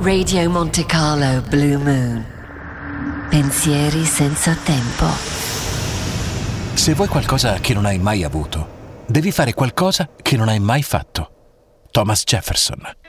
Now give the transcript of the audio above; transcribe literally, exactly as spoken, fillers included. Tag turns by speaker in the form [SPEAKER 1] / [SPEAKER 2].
[SPEAKER 1] Radio Monte Carlo Blue Moon. Pensieri senza tempo.
[SPEAKER 2] Se vuoi qualcosa che non hai mai avuto, devi fare qualcosa che non hai mai fatto. Thomas Jefferson.